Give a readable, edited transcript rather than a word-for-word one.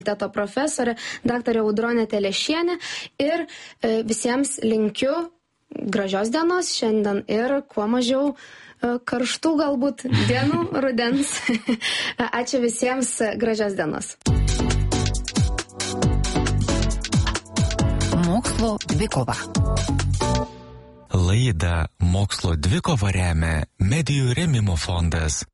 universiteto profesorė, daktarė Audronė Telešienė ir visiems linkiu gražios dienos šiandien ir kuo mažiau karštų galbūt dienų rudens. Ačiū visiems, gražios dienos. Mokslo dvikova. Laidą Mokslo dvikova remia Medijų rėmimo fondas.